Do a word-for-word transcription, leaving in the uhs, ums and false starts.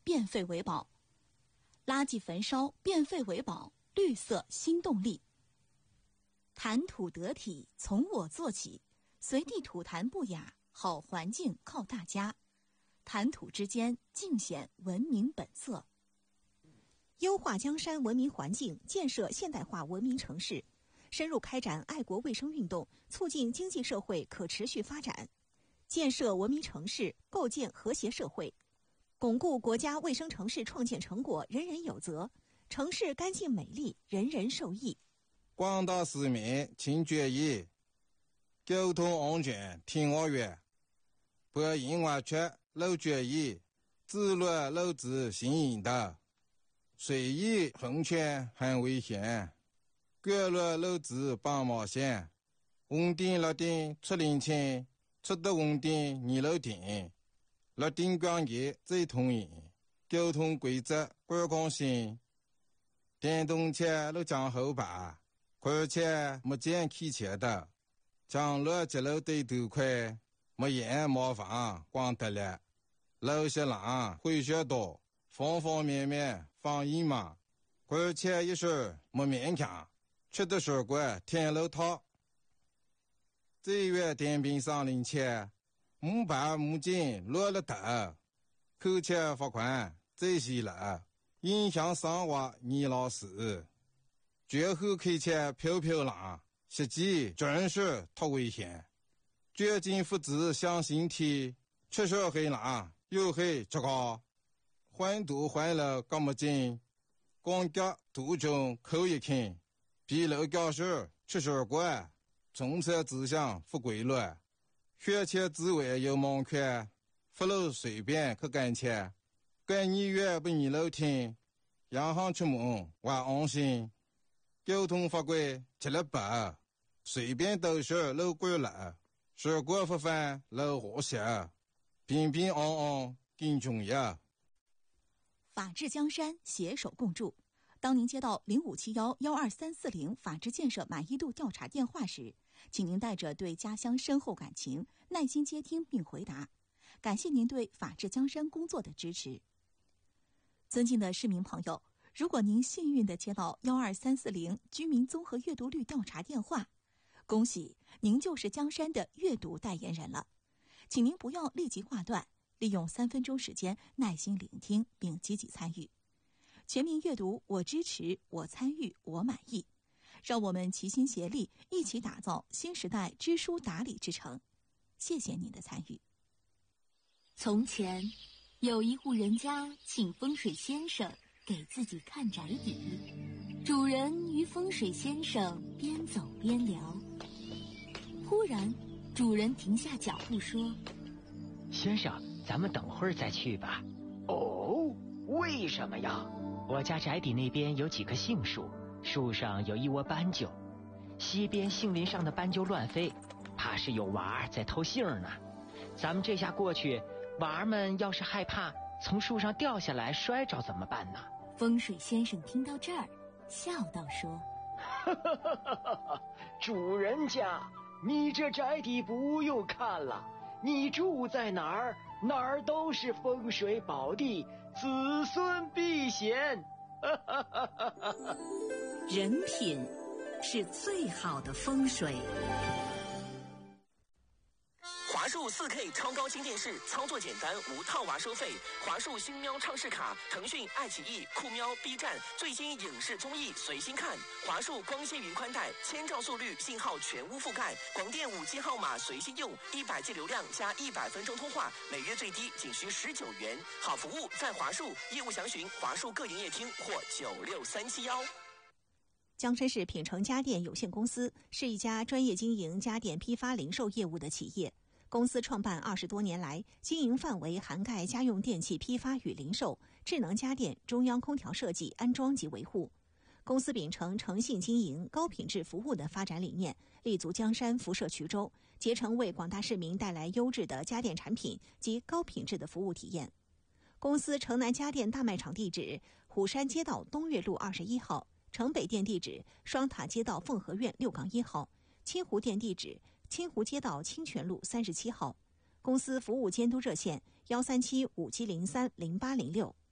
变废为宝。垃圾焚烧，变废为宝，绿色新动力。谈吐得体，从我做起，随地吐痰不雅，好环境靠大家。谈吐之间，尽显文明本色。优化江山文明环境，建设现代化文明城市，深入开展爱国卫生运动，促进经济社会可持续发展，建设文明城市，构建和谐社会，巩固国家卫生城市创建成果人人有责，城市干净美丽，人人受益。 广大市民请注意，交通安全听我话，不因为缺漏注意，自乱漏子行引导，随意横穿很危险，过路漏子帮忙线，红灯绿灯出领清，出的红灯你路停，绿灯光节最通行，交通规则观光性，电动车都讲后排，而且没见开车的，将路接路对头快，没烟麻烦光得了，路些浪会学多，方方面面防疫嘛，而且一时没勉强，吃的水果天路套。这月电瓶上领钱，木板木筋落了头，扣钱罚款这些了，影响生活你老死。绝后开车飘飘浪，实际真是太危险。绝境父子向心体，吃手黑浪又黑这个，换堵换了干么劲，光脚途中扣一看，比楼教室吃手过，从车指向不规律，学车之外有盲圈，不路随便去干车，干你越不你楼听，洋行出门我安心。交通法规吃了白，随便都是路过了，事故不犯路和谐，平平安安更重要。 法治江山，携手共筑。当您接到零五七幺幺二三四零法治建设满意度调查电话时，请您带着对家乡深厚感情，耐心接听并回答。感谢您对法治江山工作的支持。尊敬的市民朋友，如果您幸运地接到幺二三四零居民综合阅读率调查电话，恭喜您就是江山的阅读代言人了。请您不要立即挂断，利用三分钟时间耐心聆听并积极参与。全民阅读，我支持，我参与，我满意。让我们齐心协力，一起打造新时代知书达理之城。谢谢您的参与。 从前，有一户人家请风水先生给自己看宅邸，主人与风水先生边走边聊。忽然，主人停下脚步说：“ 先生，咱们等会儿再去吧。”“ 哦，为什么呀？”“ 我家宅邸那边有几棵杏树，树上有一窝斑鸠，西边杏林上的斑鸠乱飞，怕是有娃儿在偷杏呢。咱们这下过去，娃儿们要是害怕从树上掉下来摔着怎么办呢？” 风水先生听到这儿，笑道说：“ 主人家，你这宅邸不用看了，你住在哪儿，哪儿都是风水宝地，子孙必显。” 人品是最好的风水。 华数 四 K 超高清电视，操作简单，无套娃收费。华数星喵畅视卡，腾讯、爱奇艺、酷喵、B 站最新影视综艺随心看。华数光纤云宽带，千兆速率，信号全屋覆盖。广电五 G 号码随心用，一百 G 流量加一百分钟通话，每月最低仅需十九元。好服务在华数，业务详询华数各营业厅或九六三七幺。 江山市品城家电有限公司是一家专业经营家电批发零售业务的企业。公司创办二十多年来，经营范围涵盖家用电器批发与零售、智能家电、中央空调设计、安装及维护。公司秉承诚信经营、高品质服务的发展理念，立足江山、辐射衢州，竭诚为广大市民带来优质的家电产品及高品质的服务体验。公司城南家电大卖场地址：虎山街道东岳路二十一号，城北店地址：双塔街道凤和苑六杠一号，清湖店地址：清湖街道清泉路三十七号。公司服务监督热线：幺三七五七零三零八零六。